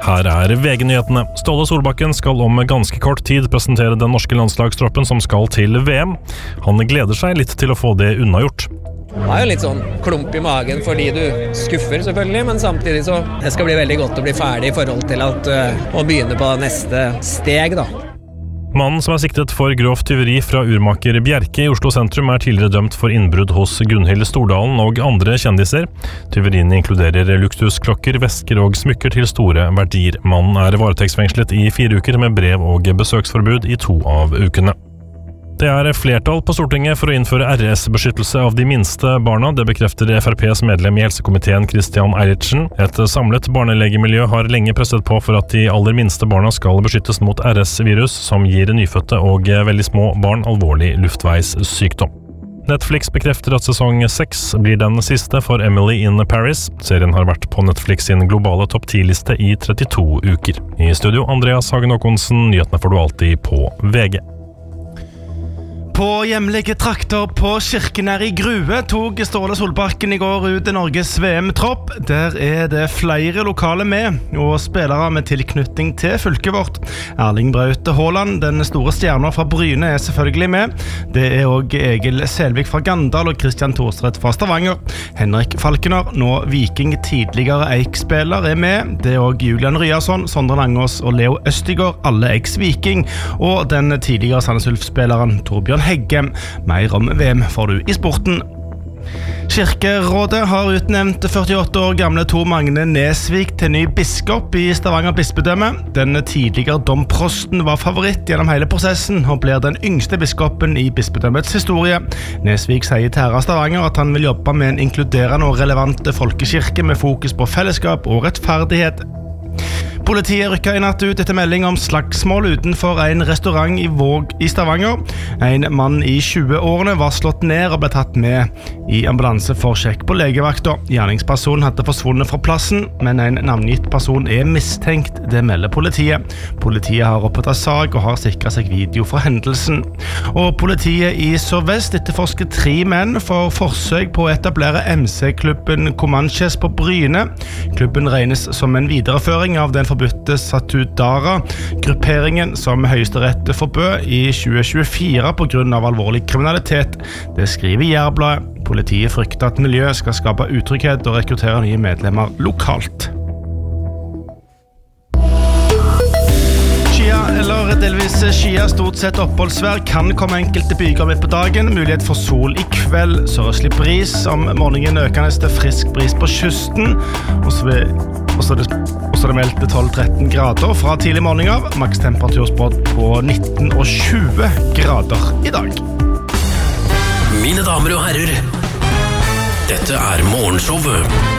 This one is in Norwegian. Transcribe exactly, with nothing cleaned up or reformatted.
Her er V G-nyhetene. Ståle Solbakken skal om ganske kort tid presentere den norske landslagstroppen som skal til V M. Han gleder seg litt til å få det unnagjort. Det er jo litt sånn klump i magen fordi du skuffer selvfølgelig, men samtidig så det skal bli veldig godt å bli ferdig i forhold til at, uh, å begynne på neste steg da. Mannen som er siktet for grovt tyveri fra urmaker Bjerke i Oslo sentrum er tidligere dømt for innbrudd hos Gunhild Stordalen og andre kjendiser. Tyveriene inkluderer luktusklokker, vesker og smykker til store verdier. Mannen er varetektsfengslet i fire uker med brev og besøksforbud i to av ukene. Det er flertall på Stortinget for å innføre R S-beskyttelse av de minste barna. Det bekrefter F R P's medlem i helsekomiteen Christian Eilertsen. Et samlet barnelegemiljø har lenge presset på for at de aller minste barna skal beskyttes mot R S-virus, som gir nyfødte og veldig små barn alvorlig luftveissykdom. Netflix bekrefter at sesong seks blir den siste for Emily in Paris. Serien har vært på Netflix sin globale topp ti-liste i trettito uker. I studio, Andreas Hagen Håkonsen. Nyhetene får du alltid på V G. På hjemlige trakter på Kirkenær i Grue tog Ståle Solbakken i går ut i Norges V M-tropp. Der er det flere lokale med, og spillere med tilknytning til fylket vårt. Erling Braut Haaland, den store stjernen fra Bryne, er selvfølgelig med. Det er også Egil Selvik fra Gandal og Christian Thorstvedt fra Stavanger. Henrik Falkener, nå Viking tidligere Eik-spiller, er med. Det er også Julian Ryerson, Sondre Langås og Leo Østigård, alle eks-Viking, og den tidligere Sandnes Ulf-spilleren Torbjørn Hegge. Mer om V M får du i sporten. Kirkerådet har utnevnt førtiåtte år gamle Tor Magne Nesvik til ny biskop i Stavanger bispedømme. Den tidligere domprosten var favoritt gjennom hele prosessen og blir den yngste biskopen i bispedømmets historie. Nesvik sier til Herra Stavanger at han vil jobbe med en inkluderende og relevant folkekirke med fokus på fellesskap og rettferdighet. Politiet rykket i natt ut etter melding om slagsmål utenfor en restaurant i Våg i Stavanger. En mann i tjue-årene var slått ned og ble tatt med i ambulanse for sjekk på legevakta. Gjerningspersonen hadde forsvunnet fra plassen, men en navngitt person er mistenkt, det melder politiet. Politiet har opprettet sak og har sikret seg video fra hendelsen. Og politiet i Sør-Vest etterforsker tre menn for forsøk på å etablere M C-klubben Comanches på Bryne. Klubben regnes som en videreføring av den forbudte Satudara-grupperingen som Høyesterett forbød i tjue tjuefire på grunn av alvorlig kriminalitet. Det skriver Jærbladet. Politiet frykter at miljøet skal skape utrygghet og rekruttere nye medlemmer lokalt. Skia eller delvis skia, stort sett oppholdsvær, kan komme enkelte byger midt på dagen. Mulighet for sol i kveld, sørøstlig bris om morgenen, økende til frisk bris på kysten. Og så vil Og så er det, og så er det meldt tolv til tretten grader fra tidlig morgen av. Maks temperaturspådd på nitten og tjue grader i dag. Mine damer og herrer, dette er Morgenshowet